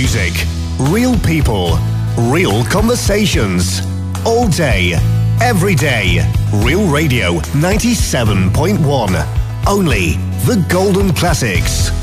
music, real people, real conversations. All day, every day. Real Radio 97.1. Only the golden classics.